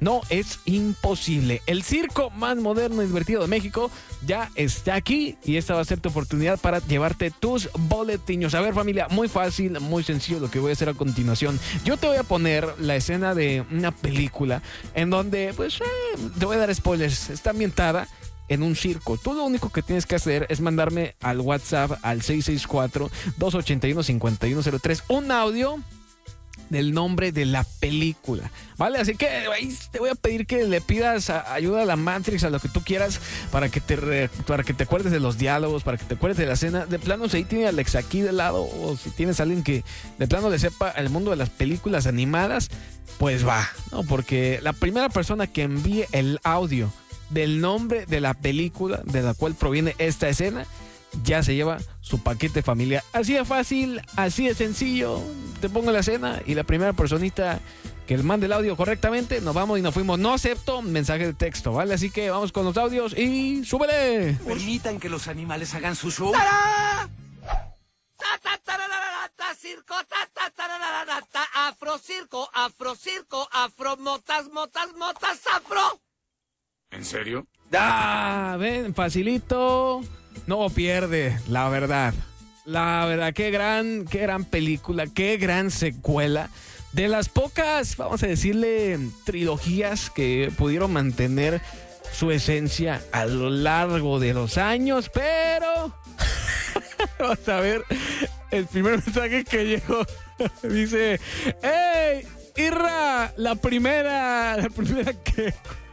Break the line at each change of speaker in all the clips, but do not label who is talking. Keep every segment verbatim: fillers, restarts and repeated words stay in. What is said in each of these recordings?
No es imposible. El circo más moderno y divertido de México ya está aquí y esta va a ser tu oportunidad para llevarte tus boletiños. A ver, familia, muy fácil, muy sencillo lo que voy a hacer a continuación. Yo te voy a poner la escena de una película en donde, pues, eh, te voy a dar spoilers. Está ambientada en un circo. Tú lo único que tienes que hacer es mandarme al WhatsApp al seis seis cuatro, dos ocho uno, cinco uno cero tres un audio del nombre de la película, ¿vale? Así que ahí te voy a pedir que le pidas a, ayuda a la Matrix, a lo que tú quieras, para que te re, para que te acuerdes de los diálogos, para que te acuerdes de la escena. De plano, si ahí tiene a Alex aquí de lado, o si tienes a alguien que de plano le sepa el mundo de las películas animadas, pues va, ¿no? Porque la primera persona que envíe el audio del nombre de la película de la cual proviene esta escena, ya se lleva su paquete familiar. Así de fácil, así de sencillo. Te pongo la escena y la primera personita que le mande el audio correctamente, nos vamos y nos fuimos. No acepto mensaje de texto, ¿vale? Así que vamos con los audios y ¡súbele!
Permitan que los animales hagan su show. ¡Tará! ¡Ta, ta, tararara, ta, circo, ta, ta, tararara, ta, afro, circo, afro, circo, afro, motas, motas, motas, afro!
¿En serio?
¡Ah! Ven, facilito. No pierde, la verdad. La verdad, qué gran, qué gran película, qué gran secuela. De las pocas, vamos a decirle, trilogías que pudieron mantener su esencia a lo largo de los años, pero vamos a ver el primer mensaje que llegó. Dice, ¡hey, Irra! La primera, la primera que...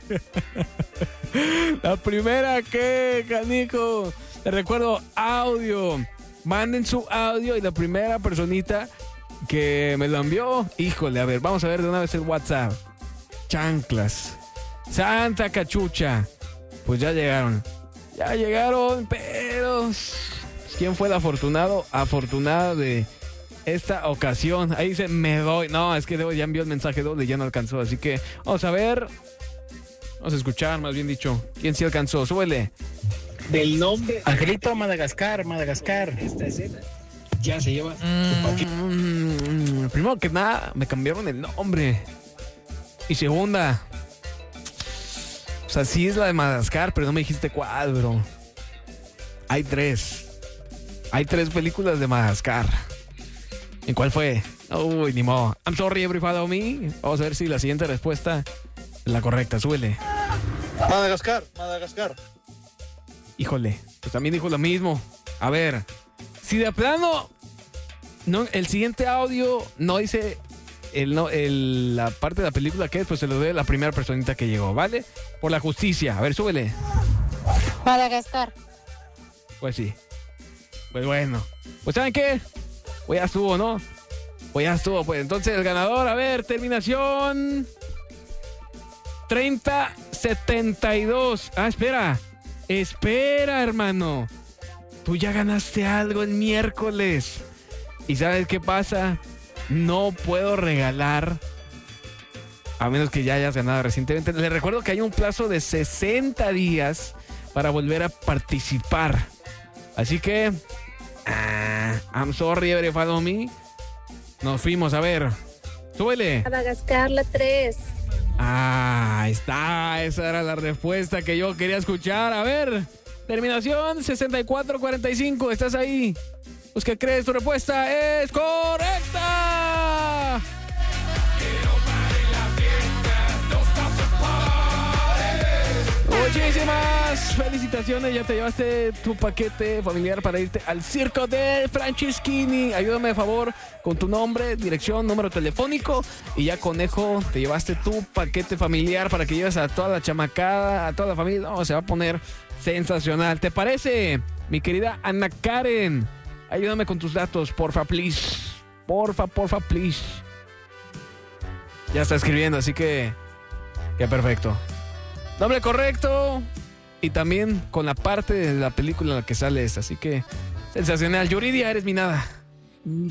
la primera que, canijo. Te recuerdo, audio. Manden su audio y la primera personita que me lo envió, híjole, a ver, vamos a ver de una vez el WhatsApp. Chanclas. Santa cachucha. Pues ya llegaron. Ya llegaron, pero ¿quién fue el afortunado? Afortunada de esta ocasión. Ahí dice, me doy. No, es que ya envió el mensaje doble y ya no alcanzó. Así que vamos a ver. Vamos a escuchar, más bien dicho. ¿Quién sí alcanzó? Súbele.
Del nombre Angelito Madagascar, Madagascar. Esta escena ya se lleva.
Mm, primero que nada, me cambiaron el nombre. Y segunda, o sea, sí es la de Madagascar, pero no me dijiste cuál, bro. Hay tres. Hay tres películas de Madagascar. ¿En cuál fue? Uy, ni modo. I'm sorry, every follow me. Vamos a ver si la siguiente respuesta es la correcta. Súbele.
Madagascar, Madagascar.
Híjole, pues también dijo lo mismo. A ver, si de plano no, el siguiente audio no dice el, no, el, la parte de la película que es, pues se lo doy a la primera personita que llegó, ¿vale? Por la justicia. A ver, súbele.
Madagascar.
Pues sí. Pues bueno. Pues ¿saben qué? Pues ya estuvo, ¿no? Pues ya estuvo. Pues entonces el ganador, a ver, terminación treinta setenta y dos. Ah, espera. Espera, hermano. Tú ya ganaste algo el miércoles. ¿Y sabes qué pasa? No puedo regalar, a menos que ya hayas ganado recientemente. Les recuerdo que hay un plazo de sesenta días para volver a participar. Así que, ah, I'm sorry, every follow me. Nos fuimos, a ver. Súbele.
Madagascar, la tres.
Ah, ahí está. Esa era la respuesta que yo quería escuchar. A ver, terminación sesenta y cuatro cuarenta y cinco. ¿Estás ahí? Pues, ¿qué crees? Tu respuesta es correcta. Muchísimas felicitaciones. Ya te llevaste tu paquete familiar para irte al circo de Franceschini. Ayúdame, de favor, con tu nombre, dirección, número telefónico. Y ya, conejo, te llevaste tu paquete familiar para que lleves a toda la chamacada, a toda la familia. No, se va a poner sensacional. ¿Te parece, mi querida Ana Karen? Ayúdame con tus datos, porfa, please. Porfa, porfa, please. Ya está escribiendo, así que... qué perfecto. Nombre correcto. Y también con la parte de la película en la que sale esta. Así que, sensacional. Yuridia, eres mi nada.